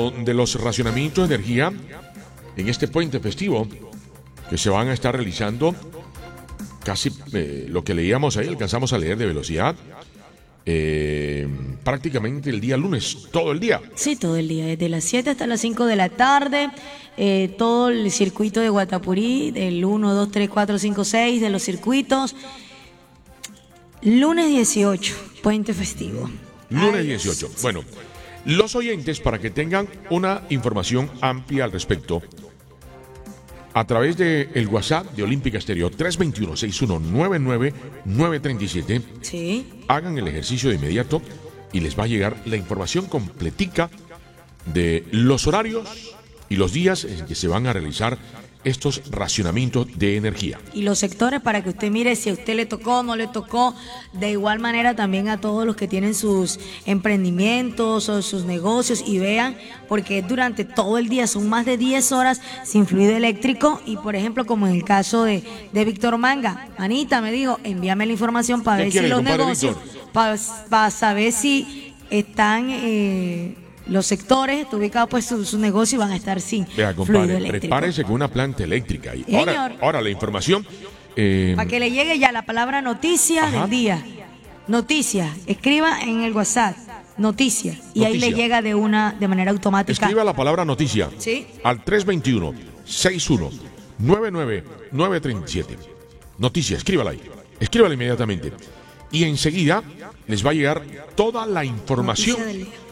de los racionamientos de energía en este puente festivo que se van a estar realizando, casi lo que leíamos ahí, alcanzamos a leer de velocidad, prácticamente el día lunes, todo el día. Sí, todo el día, desde las 7 hasta las 5 de la tarde, todo el circuito de Guatapurí, del 1, 2, 3, 4, 5, 6 de los circuitos. Lunes 18, puente festivo. Lunes 18. Bueno, los oyentes, para que tengan una información amplia al respecto, a través del WhatsApp de Olímpica Estéreo 321-6199-937, sí, hagan el ejercicio de inmediato y les va a llegar la información completica de los horarios y los días en que se van a realizar estos racionamientos de energía. Y los sectores para que usted mire si a usted le tocó o no le tocó. De igual manera también a todos los que tienen sus emprendimientos o sus negocios y vean, porque durante todo el día son más de 10 horas sin fluido eléctrico. Y por ejemplo, como en el caso de Víctor Manga, Anita me dijo, envíame la información para ver si los negocios, para saber si están... los sectores está ubicado pues su negocio y van a estar sin fluido eléctrico. Prepárese con una planta eléctrica. Y ahora la información. Para que le llegue ya la palabra noticia del día. Noticia. Escriba en el WhatsApp. Noticia. Y ahí le llega de manera automática. Escriba la palabra noticia. ¿Sí? Al 321-6199-937. Noticia, escríbala ahí. Escríbala inmediatamente. Y enseguida les va a llegar toda la información